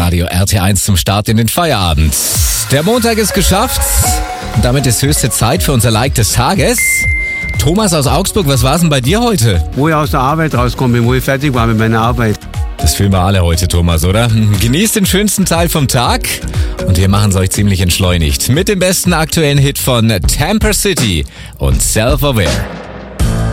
Radio RT1 zum Start in den Feierabend. Der Montag ist geschafft und damit ist höchste Zeit für unser Like des Tages. Thomas aus Augsburg, was war's denn bei dir heute? Wo ich aus der Arbeit rauskomme, wo ich fertig war mit meiner Arbeit. Das fühlen wir alle heute, Thomas, oder? Genießt den schönsten Teil vom Tag und wir machen es euch ziemlich entschleunigt. Mit dem besten aktuellen Hit von Tamper City und Self-Aware.